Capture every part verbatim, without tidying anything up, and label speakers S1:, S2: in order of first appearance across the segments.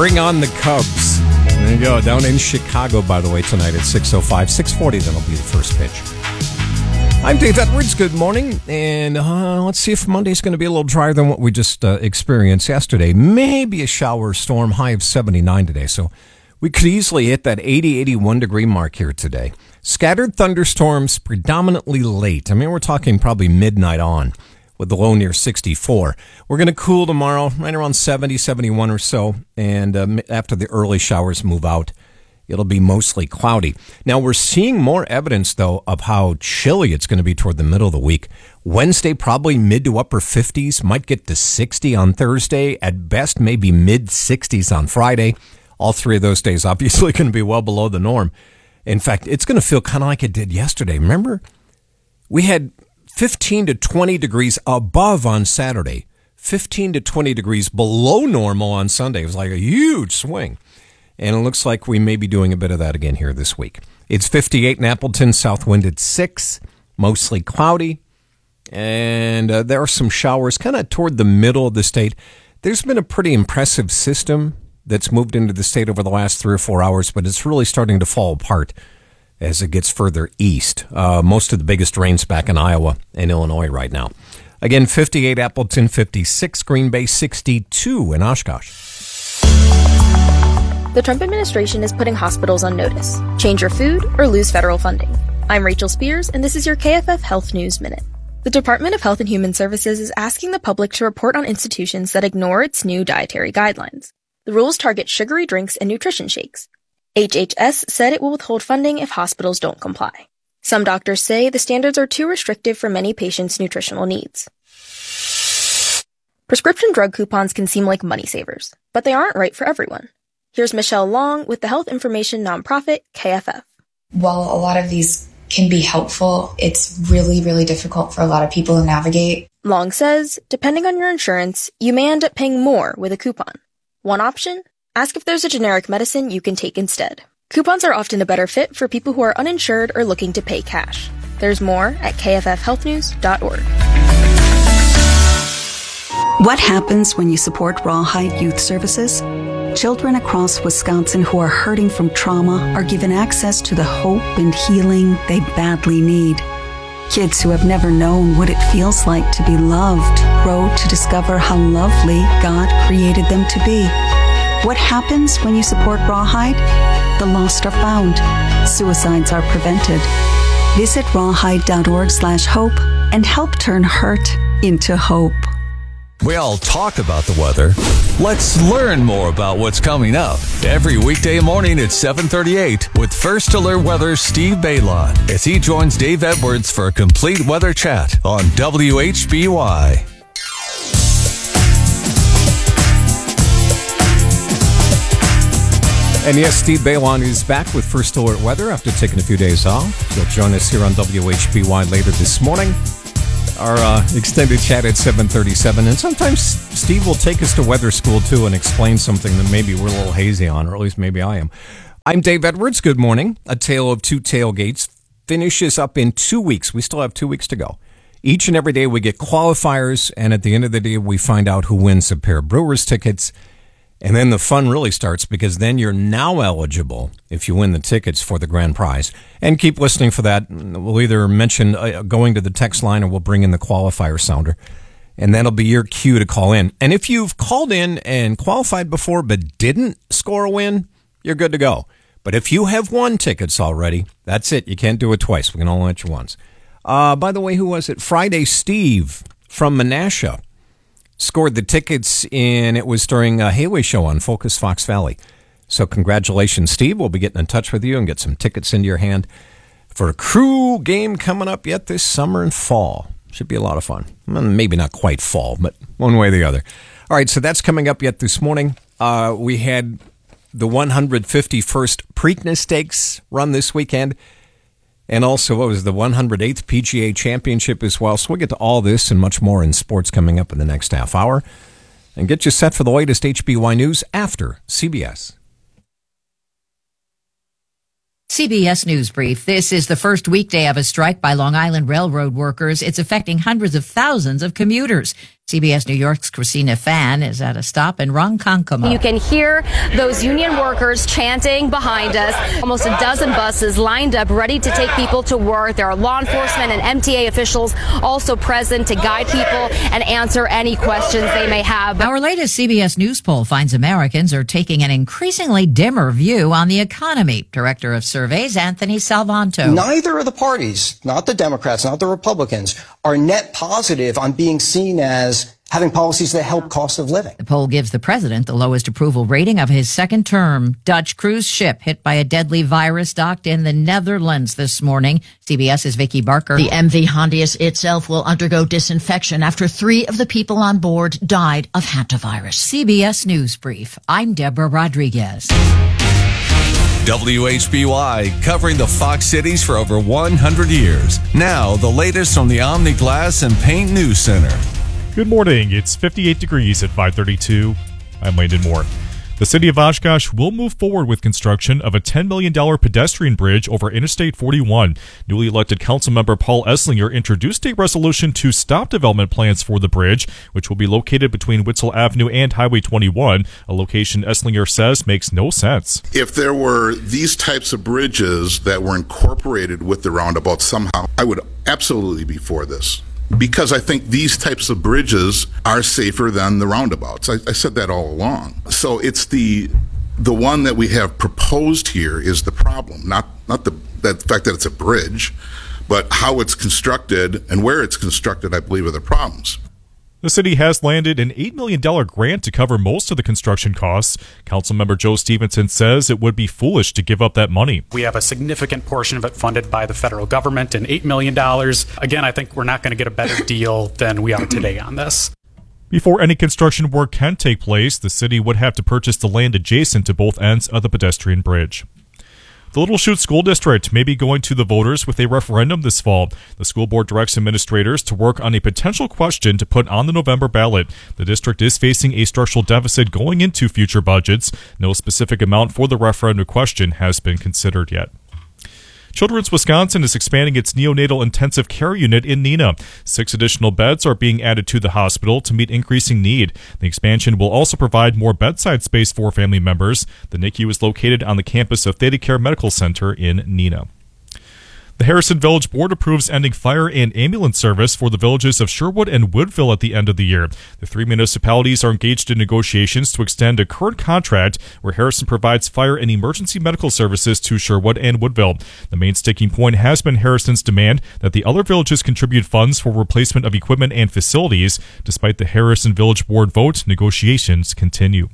S1: Bring on the Cubs. There you go. Down in Chicago, by the way, tonight at six oh five. six forty, then will be the first pitch. I'm Dave Edwards. Good morning. And uh, let's see if Monday's going to be a little drier than what we just uh, experienced yesterday. Maybe a shower or storm, high of seventy-nine today. So we could easily hit that eighty, eighty-one degree mark here today. Scattered thunderstorms predominantly late. I mean, we're talking probably midnight on with the low near sixty-four. We're going to cool tomorrow, right around seventy, seventy-one or so. And um, after the early showers move out, it'll be mostly cloudy. Now, we're seeing more evidence, though, of how chilly it's going to be toward the middle of the week. Wednesday, probably mid to upper fifties, might get to sixty on Thursday. At best, maybe mid sixties on Friday. All three of those days, obviously, going to be well below the norm. In fact, it's going to feel kind of like it did yesterday. Remember, we had fifteen to twenty degrees above on Saturday, fifteen to twenty degrees below normal on Sunday. It was like a huge swing. And it looks like we may be doing a bit of that again here this week. It's fifty-eight in Appleton, south wind at six, mostly cloudy. And uh, there are some showers kind of toward the middle of the state. There's been a pretty impressive system that's moved into the state over the last three or four hours, but it's really starting to fall apart as it gets further east. Uh, most of the biggest rain's back in Iowa and Illinois right now. Again, fifty-eight Appleton, fifty-six Green Bay, sixty-two in Oshkosh.
S2: The Trump administration is putting hospitals on notice. Change your food or lose federal funding. I'm Rachel Spears, and this is your K F F Health News Minute. The Department of Health and Human Services is asking the public to report on institutions that ignore its new dietary guidelines. The rules target sugary drinks and nutrition shakes. H H S said it will withhold funding if hospitals don't comply. Some doctors say the standards are too restrictive for many patients' nutritional needs. Prescription drug coupons can seem like money savers, but they aren't right for everyone. Here's Michelle Long with the health information nonprofit K F F.
S3: While a lot of these can be helpful, it's really, really difficult for a lot of people to navigate.
S2: Long says, depending on your insurance, you may end up paying more with a coupon. One option? Ask if there's a generic medicine you can take instead. Coupons are often a better fit for people who are uninsured or looking to pay cash. There's more at K F F health news dot org.
S4: What happens when you support Rawhide Youth Services? Children across Wisconsin who are hurting from trauma are given access to the hope and healing they badly need. Kids who have never known what it feels like to be loved grow to discover how lovely God created them to be. What happens when you support Rawhide? The lost are found. Suicides are prevented. Visit rawhide.org slash hope and help turn hurt into hope.
S5: We all talk about the weather. Let's learn more about what's coming up every weekday morning at seven thirty-eight with First Alert Weather Steve Baylon as he joins Dave Edwards for a complete weather chat on W H B Y.
S1: And yes, Steve Baylon is back with First Alert Weather after taking a few days off. He'll join us here on W H B Y later this morning. Our uh, extended chat at seven thirty-seven. And sometimes Steve will take us to weather school, too, and explain something that maybe we're a little hazy on, or at least maybe I am. I'm Dave Edwards. Good morning. A Tale of Two Tailgates finishes up in two weeks. We still have two weeks to go. Each and every day we get qualifiers, and at the end of the day we find out who wins a pair of Brewers tickets. And then the fun really starts, because then you're now eligible, if you win the tickets, for the grand prize. And keep listening for that. We'll either mention uh, going to the text line, or we'll bring in the qualifier sounder. And that'll be your cue to call in. And if you've called in and qualified before but didn't score a win, you're good to go. But if you have won tickets already, that's it. You can't do it twice. We can only let you once. Uh, by the way, who was it? Friday Steve from Menasha scored the tickets, and it was during a Hayway show on Focus Fox Valley. So congratulations, Steve. We'll be getting in touch with you and get some tickets into your hand for a crew game coming up yet this summer and fall. Should be a lot of fun. Well, maybe not quite fall, but one way or the other. All right, so that's coming up yet this morning. Uh, we had the one hundred fifty-first Preakness Stakes run this weekend. And also, what was the one hundred eighth P G A Championship as well. So we'll get to all this and much more in sports coming up in the next half hour. And get you set for the latest H B Y News after C B S.
S6: C B S News Brief. This is the first weekday of a strike by Long Island Railroad workers. It's affecting hundreds of thousands of commuters. C B S New York's Christina Fan is at a stop in Ronkonkoma.
S7: You can hear those union workers chanting behind us. Almost a dozen buses lined up ready to take people to work. There are law enforcement and M T A officials also present to guide people and answer any questions they may have.
S6: Our latest C B S News poll finds Americans are taking an increasingly dimmer view on the economy. Director of Surveys, Anthony Salvanto.
S8: Neither of the parties, not the Democrats, not the Republicans, are net positive on being seen as having policies that help cost of living.
S6: The poll gives the president the lowest approval rating of his second term. Dutch cruise ship hit by a deadly virus docked in the Netherlands this morning. CBS's Vicky Barker.
S9: The M V Hondius itself will undergo disinfection after three of the people on board died of hantavirus.
S6: C B S News Brief. I'm Deborah Rodriguez.
S5: W H B Y, covering the Fox cities for over one hundred years. Now, the latest from the Omni Glass and Paint News Center.
S10: Good morning. It's fifty-eight degrees at five thirty-two. I'm Landon Moore. The city of Oshkosh will move forward with construction of a ten million dollars pedestrian bridge over Interstate forty-one. Newly elected Councilmember Paul Esslinger introduced a resolution to stop development plans for the bridge, which will be located between Witzel Avenue and Highway twenty-one, a location Esslinger says makes no sense.
S11: If there were these types of bridges that were incorporated with the roundabout somehow, I would absolutely be for this. Because I think these types of bridges are safer than the roundabouts. I, I said that all along. So it's the the one that we have proposed here is the problem, not not the, the fact that it's a bridge, but how it's constructed and where it's constructed, I believe, are the problems.
S10: The city has landed an eight million dollars grant to cover most of the construction costs. Councilmember Joe Stevenson says it would be foolish to give up that money.
S12: We have a significant portion of it funded by the federal government, and eight million dollars. Again, I think we're not going to get a better deal than we are today on this.
S10: Before any construction work can take place, the city would have to purchase the land adjacent to both ends of the pedestrian bridge. The Little Chute School District may be going to the voters with a referendum this fall. The school board directs administrators to work on a potential question to put on the November ballot. The district is facing a structural deficit going into future budgets. No specific amount for the referendum question has been considered yet. Children's Wisconsin is expanding its neonatal intensive care unit in Neenah. Six additional beds are being added to the hospital to meet increasing need. The expansion will also provide more bedside space for family members. The N I C U is located on the campus of ThedaCare Medical Center in Neenah. The Harrison Village Board approves ending fire and ambulance service for the villages of Sherwood and Woodville at the end of the year. The three municipalities are engaged in negotiations to extend a current contract where Harrison provides fire and emergency medical services to Sherwood and Woodville. The main sticking point has been Harrison's demand that the other villages contribute funds for replacement of equipment and facilities. Despite the Harrison Village Board vote, negotiations continue.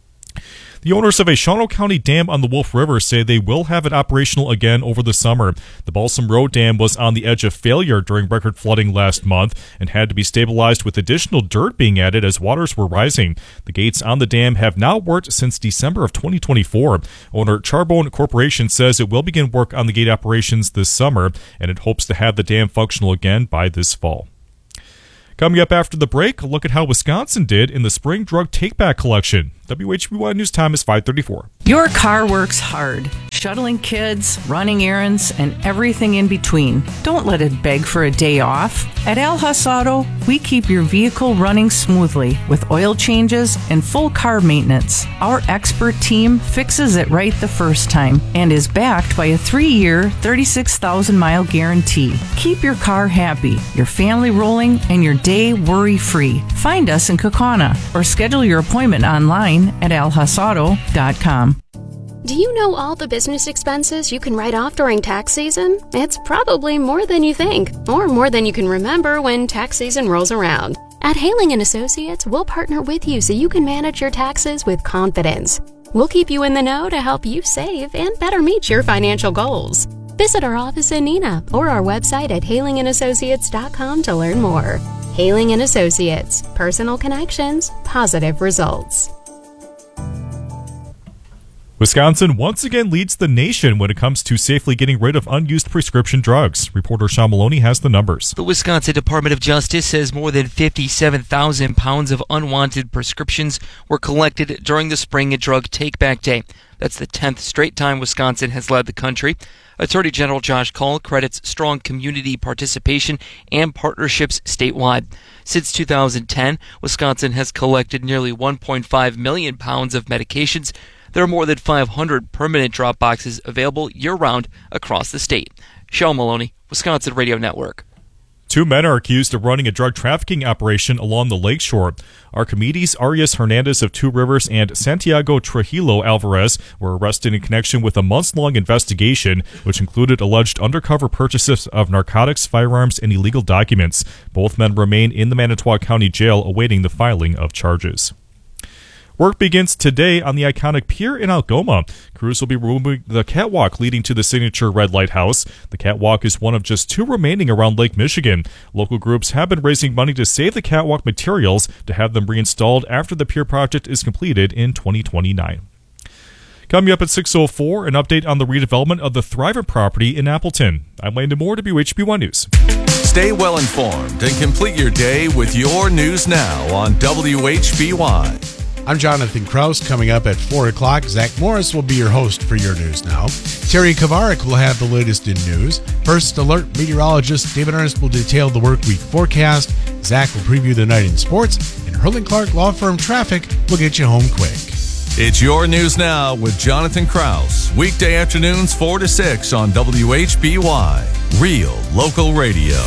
S10: The owners of a Shawano County dam on the Wolf River say they will have it operational again over the summer. The Balsam Road Dam was on the edge of failure during record flooding last month and had to be stabilized with additional dirt being added as waters were rising. The gates on the dam have now worked since December of twenty twenty-four. Owner Charbone Corporation says it will begin work on the gate operations this summer, and it hopes to have the dam functional again by this fall. Coming up after the break, a look at how Wisconsin did in the Spring Drug Take-Back Collection. W H B Y News Time is five thirty-four.
S13: Your car works hard, shuttling kids, running errands, and everything in between. Don't let it beg for a day off. At Al Huss Auto, we keep your vehicle running smoothly with oil changes and full car maintenance. Our expert team fixes it right the first time and is backed by a three-year, thirty-six thousand mile guarantee. Keep your car happy, your family rolling, and your day worry-free. Find us in Kaukauna or schedule your appointment online at al huss auto dot com.
S14: Do you know all the business expenses you can write off during tax season? It's probably more than you think, or more than you can remember when tax season rolls around. At Haling and Associates, we'll partner with you so you can manage your taxes with confidence. We'll keep you in the know to help you save and better meet your financial goals. Visit our office in Neenah or our website at haling and associates dot com to learn more. Haling and Associates, personal connections, positive results.
S10: Wisconsin once again leads the nation when it comes to safely getting rid of unused prescription drugs. Reporter Sean Maloney has the numbers.
S15: The Wisconsin Department of Justice says more than fifty-seven thousand pounds of unwanted prescriptions were collected during the spring drug take-back day. That's the tenth straight time Wisconsin has led the country. Attorney General Josh Kaul credits strong community participation and partnerships statewide. Since two thousand ten, Wisconsin has collected nearly one point five million pounds of medications. There are more than five hundred permanent drop boxes available year-round across the state. Sean Maloney, Wisconsin Radio Network.
S10: Two men are accused of running a drug trafficking operation along the lakeshore. Archimedes Arias Hernandez of Two Rivers and Santiago Trujillo Alvarez were arrested in connection with a months-long investigation, which included alleged undercover purchases of narcotics, firearms, and illegal documents. Both men remain in the Manitowoc County Jail awaiting the filing of charges. Work begins today on the iconic pier in Algoma. Crews will be removing the catwalk leading to the signature Red Lighthouse. The catwalk is one of just two remaining around Lake Michigan. Local groups have been raising money to save the catwalk materials to have them reinstalled after the pier project is completed in twenty twenty-nine. Coming up at six oh four, an update on the redevelopment of the Thrivent property in Appleton. I'm Landon Moore, W H B one News.
S5: Stay well informed and complete your day with your News Now on W H B Y.
S16: I'm Jonathan Kraus. Coming up at four o'clock, Zach Morris will be your host for your News Now. Terry Kavarik will have the latest in news. First Alert meteorologist David Ernst will detail the work week forecast. Zach will preview the night in sports. And Hurling Clark Law Firm Traffic will get you home quick.
S5: It's your News Now with Jonathan Kraus. Weekday afternoons four to six on W H B Y. Real local radio.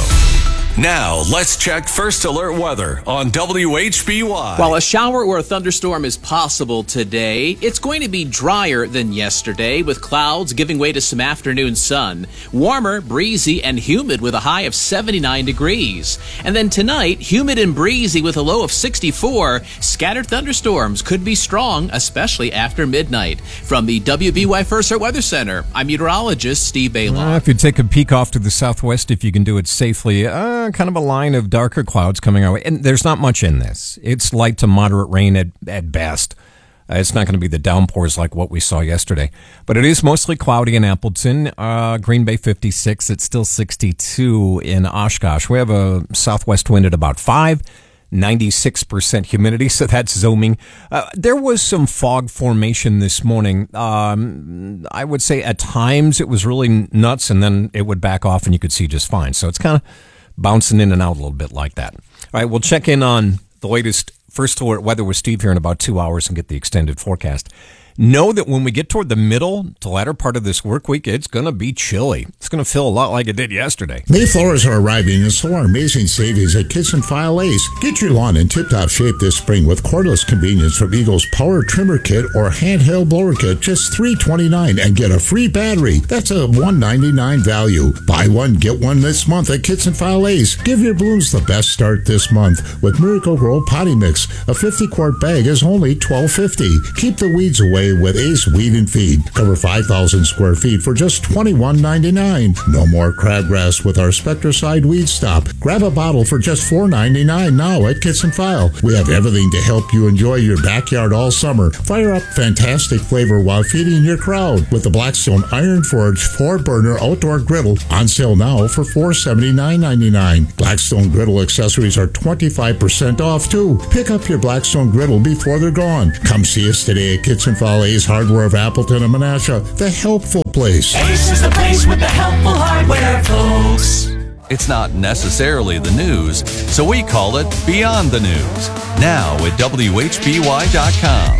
S5: Now, let's check First Alert weather on W H B Y.
S17: While a shower or a thunderstorm is possible today, it's going to be drier than yesterday, with clouds giving way to some afternoon sun. Warmer, breezy, and humid with a high of seventy-nine degrees. And then tonight, humid and breezy with a low of sixty-four. Scattered thunderstorms could be strong, especially after midnight. From the W B Y First Alert Weather Center, I'm meteorologist Steve Baylon.
S1: Uh, if you take a peek off to the southwest, if you can do it safely, uh, kind of a line of darker clouds coming our way. And there's not much in this. It's light to moderate rain at, at best. Uh, it's not going to be the downpours like what we saw yesterday. But it is mostly cloudy in Appleton. Uh, Green Bay fifty-six. It's still sixty-two in Oshkosh. We have a southwest wind at about five. ninety-six percent humidity, so that's zooming. Uh, there was some fog formation this morning. Um, I would say at times it was really nuts, and then it would back off and you could see just fine. So it's kind of bouncing in and out a little bit like that. All right, we'll check in on the latest First Alert weather with Steve here in about two hours and get the extended forecast. Know that when we get toward the middle to latter part of this work week, it's going to be chilly. It's going to feel a lot like it did yesterday.
S18: Mayflowers are arriving, and so are amazing savings at Kitson File Ace. Get your lawn in tip-top shape this spring with cordless convenience from Eagle's Power Trimmer Kit or Handheld Blower Kit, just three twenty-nine, and get a free battery. That's a one ninety-nine value. Buy one, get one this month at Kitson File Ace. Give your blooms the best start this month with Miracle Grow Potting Mix. A fifty quart bag is only twelve fifty. Keep the weeds away with Ace Weed and Feed. Cover five thousand square feet for just twenty-one ninety-nine. No more crabgrass with our Spectracide Weed Stop. Grab a bottle for just four ninety-nine now at Kitson File. We have everything to help you enjoy your backyard all summer. Fire up fantastic flavor while feeding your crowd with the Blackstone Iron Forge four burner outdoor griddle on sale now for four seventy-nine ninety-nine. Blackstone griddle accessories are twenty-five percent off too. Pick up your Blackstone griddle before they're gone. Come see us today at Kitson File Ace Hardware of Appleton and Menasha, the helpful place.
S19: Ace is the place with the helpful hardware, folks.
S5: It's not necessarily the news, so we call it Beyond the News. Now at W H B Y dot com.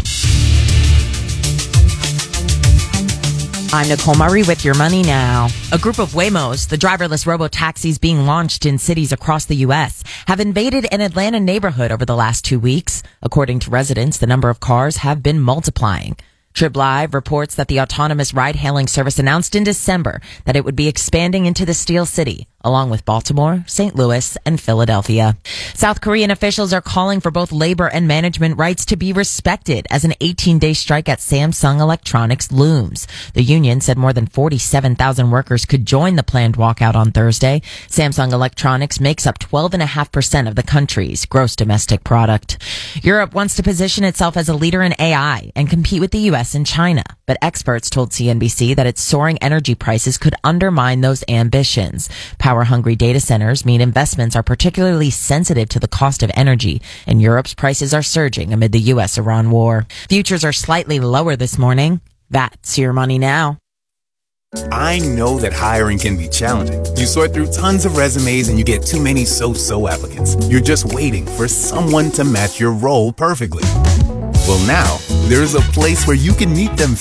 S20: I'm Nicole Murray with Your Money Now. A group of Waymos, the driverless robo-taxis being launched in cities across the U S, have invaded an Atlanta neighborhood over the last two weeks. According to residents, the number of cars have been multiplying. Trib Live reports that the autonomous ride-hailing service announced in December that it would be expanding into the Steel City, along with Baltimore, Saint Louis, and Philadelphia. South Korean officials are calling for both labor and management rights to be respected as an eighteen-day strike at Samsung Electronics looms. The union said more than forty-seven thousand workers could join the planned walkout on Thursday. Samsung Electronics makes up twelve point five percent of the country's gross domestic product. Europe wants to position itself as a leader in A I and compete with the U S and China, but experts told C N B C that its soaring energy prices could undermine those ambitions. Power-hungry data centers mean investments are particularly sensitive to the cost of energy, and Europe's prices are surging amid the U S Iran war. Futures are slightly lower this morning. That's your money now.
S21: I know that hiring can be challenging. You sort through tons of resumes and you get too many so-so applicants. You're just waiting for someone to match your role perfectly. Well, now, there's a place where you can meet them